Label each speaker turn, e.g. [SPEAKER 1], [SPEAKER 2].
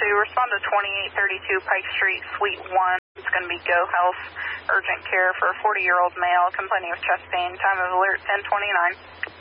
[SPEAKER 1] respond to 2832 Pike Street, Suite 1. It's going to be Go Health, urgent care for a 40-year-old male complaining of chest pain. Time of alert 10:29.